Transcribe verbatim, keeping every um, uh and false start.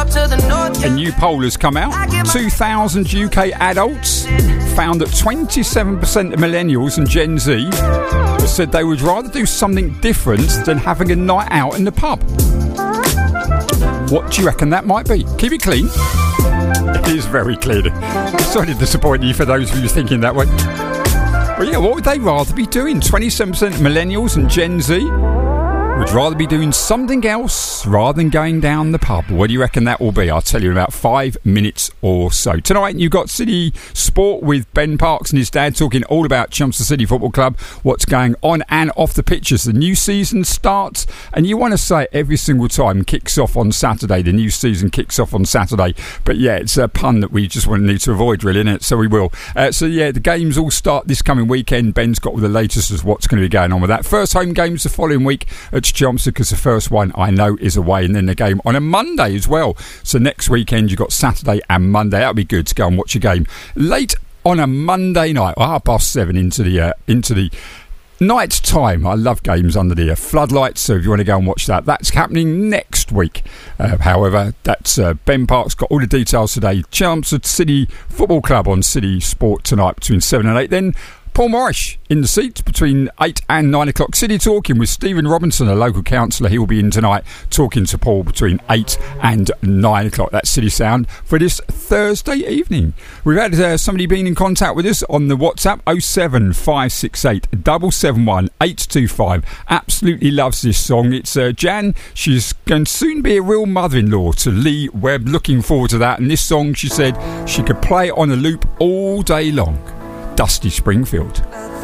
A new poll has come out. two thousand U K adults found that twenty-seven percent of millennials and Gen Z said they would rather do something different than having a night out in the pub. What do you reckon that might be? Keep it clean. It is very clean. Sorry to disappoint you for those of you thinking that way. But yeah, what would they rather be doing? twenty-seven percent of millennials and Gen Z would rather be doing something else rather than going down the pub. What do you reckon that will be? I'll tell you in about five minutes or so. Tonight you've got City Sport with Ben Parks and his dad talking all about Chelmsford City Football Club, what's going on and off the pitches. The new season starts, and you want to say it every single time, kicks off on Saturday. The new season kicks off on Saturday. But yeah, it's a pun that we just want to need to avoid, really, isn't it? So we will. Uh, so yeah, the games all start this coming weekend. Ben's got all the latest as what's going to be going on with that. First home games the following week at Chelmsford, because the first one I know is away, and then the game on a Monday as well. So next weekend you've got Saturday and Monday. That'll be good to go and watch a game late on a Monday night, or half past seven into the uh, into the night time. I love games under the uh, floodlights, so if you want to go and watch that, that's happening next week. Uh, however, that's uh, Ben Parks got all the details today. Chelmsford City Football Club on City Sport tonight between seven and eight. Then Paul Morris in the seats between eight and nine o'clock. City Talking with Stephen Robinson, a local councillor. He will be in tonight talking to Paul between eight and nine o'clock. That's City Sound for this Thursday evening. We've had uh, somebody being in contact with us on the WhatsApp oh seven five six eight seven seven one eight two five. Absolutely loves this song. It's uh, Jan. She's going to soon be a real mother-in-law to Lee Webb. Looking forward to that. And this song, she said, she could play it on a loop all day long. Dusty Springfield.